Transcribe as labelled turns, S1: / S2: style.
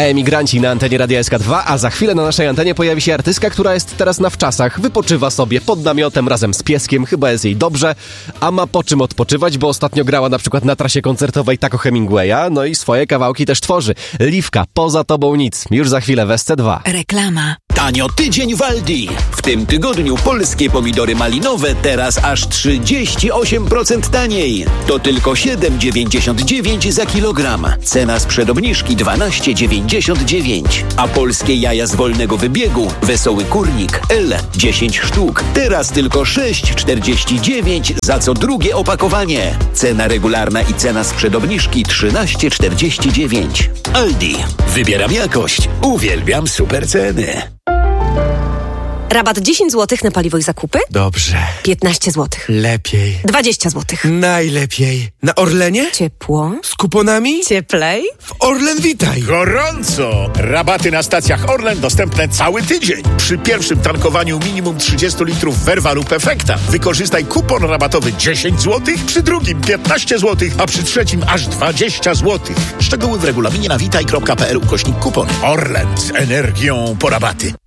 S1: Emigranci na antenie Radia SK2, a za chwilę na naszej antenie pojawi się artystka, która jest teraz na wczasach. Wypoczywa sobie pod namiotem razem z pieskiem, chyba jest jej dobrze, a ma po czym odpoczywać, bo ostatnio grała na przykład na trasie koncertowej Taco Hemingwaya, no i swoje kawałki też tworzy. Liwka, poza tobą nic, już za chwilę w SC2.
S2: Reklama.
S3: Tanio tydzień w Aldi. W tym tygodniu polskie pomidory malinowe teraz aż 38% taniej. To tylko 7,99 za kilogram. Cena sprzed obniżki 12,99. A polskie jaja z wolnego wybiegu Wesoły Kurnik L 10 sztuk. Teraz tylko 6,49 za co drugie opakowanie. Cena regularna i cena sprzed obniżki 13,49. Aldi. Wybieram jakość. Uwielbiam super ceny.
S2: Rabat 10 zł na paliwo i zakupy?
S4: Dobrze.
S2: 15 zł.
S4: Lepiej.
S2: 20 zł.
S4: Najlepiej. Na Orlenie?
S2: Ciepło.
S4: Z kuponami?
S2: Cieplej.
S4: W Orlen Witaj.
S5: Gorąco! Rabaty na stacjach Orlen dostępne cały tydzień. Przy pierwszym tankowaniu minimum 30 litrów Verva lub Efekta wykorzystaj kupon rabatowy 10 zł, przy drugim 15 zł, a przy trzecim aż 20 zł. Szczegóły w regulaminie na witaj.pl/kupon. Orlen z energią po rabaty.